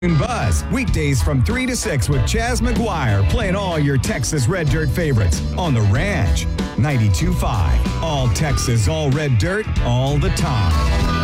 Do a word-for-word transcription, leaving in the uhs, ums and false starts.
Buzz, weekdays from three to six with Chaz McGuire playing all your Texas Red Dirt favorites on The Ranch. ninety-two point five. All Texas, all Red Dirt, all the time.